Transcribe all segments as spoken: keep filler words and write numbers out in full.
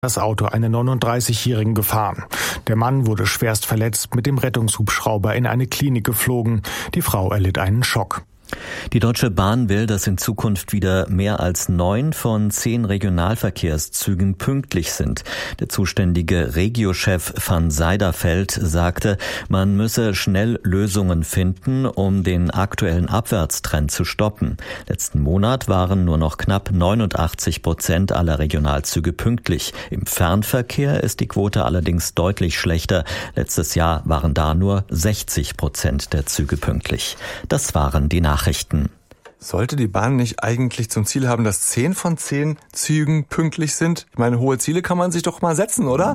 das Auto einen neununddreißigjährigen gefahren. Der Mann wurde schwerst verletzt, mit dem Rettungshubschrauber in eine Klinik geflogen. Die Frau erlitt einen Schock. Die Deutsche Bahn will, dass in Zukunft wieder mehr als neun von zehn Regionalverkehrszügen pünktlich sind. Der zuständige Regio-Chef van Seiderfeld sagte, man müsse schnell Lösungen finden, um den aktuellen Abwärtstrend zu stoppen. Letzten Monat waren nur noch knapp neunundachtzig Prozent aller Regionalzüge pünktlich. Im Fernverkehr ist die Quote allerdings deutlich schlechter. Letztes Jahr waren da nur sechzig Prozent der Züge pünktlich. Das waren die Nachrichten. Nachrichten. Sollte die Bahn nicht eigentlich zum Ziel haben, dass zehn von zehn Zügen pünktlich sind? Ich meine, hohe Ziele kann man sich doch mal setzen, oder?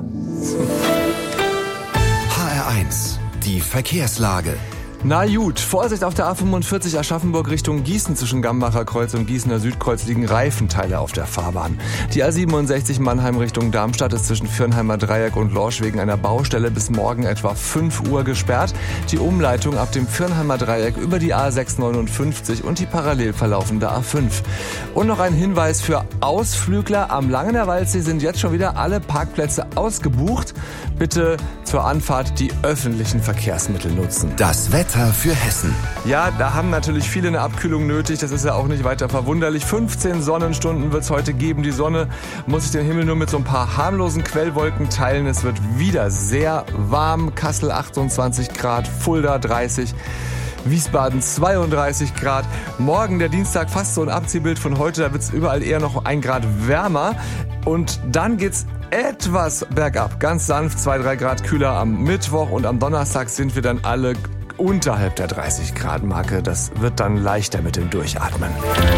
H R eins, die Verkehrslage. Na gut, Vorsicht auf der A fünfundvierzig Aschaffenburg Richtung Gießen. Zwischen Gambacher Kreuz und Gießener Südkreuz liegen Reifenteile auf der Fahrbahn. Die A siebenundsechzig Mannheim Richtung Darmstadt ist zwischen Firnheimer Dreieck und Lorsch wegen einer Baustelle bis morgen etwa fünf Uhr gesperrt. Die Umleitung ab dem Firnheimer Dreieck über die A sechshundertneunundfünfzig und die parallel verlaufende A fünf. Und noch ein Hinweis für Ausflügler. Am Langener Waldsee sind jetzt schon wieder alle Parkplätze ausgebucht. Bitte zur Anfahrt die öffentlichen Verkehrsmittel nutzen. Das Wetter für Hessen. Ja, da haben natürlich viele eine Abkühlung nötig. Das ist ja auch nicht weiter verwunderlich. fünfzehn Sonnenstunden wird es heute geben. Die Sonne muss sich den Himmel nur mit so ein paar harmlosen Quellwolken teilen. Es wird wieder sehr warm. Kassel achtundzwanzig Grad, Fulda dreißig. Wiesbaden zweiunddreißig Grad. Morgen, der Dienstag, fast so ein Abziehbild von heute. Da wird es überall eher noch ein Grad wärmer. Und dann geht's etwas bergab. Ganz sanft, zwei, drei Grad kühler am Mittwoch. Und am Donnerstag sind wir dann alle unterhalb der dreißig Grad Marke. Das wird dann leichter mit dem Durchatmen.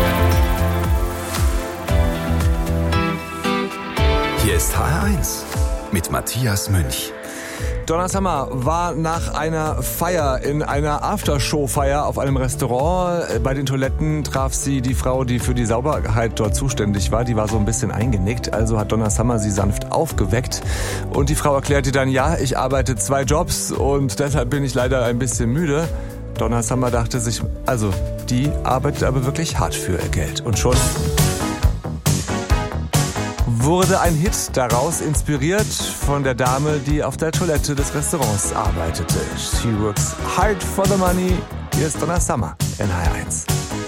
Hier ist H R eins mit Matthias Münch. Donna Summer war nach einer Feier, in einer Aftershow-Feier auf einem Restaurant. Bei den Toiletten traf sie die Frau, die für die Sauberkeit dort zuständig war. Die war so ein bisschen eingenickt, also hat Donna Summer sie sanft aufgeweckt. Und die Frau erklärte dann, ja, ich arbeite zwei Jobs und deshalb bin ich leider ein bisschen müde. Donna Summer dachte sich, also die arbeitet aber wirklich hart für ihr Geld. Und schon wurde ein Hit daraus, inspiriert von der Dame, die auf der Toilette des Restaurants arbeitete. She works hard for the money. Hier ist Donna Summer in H R eins.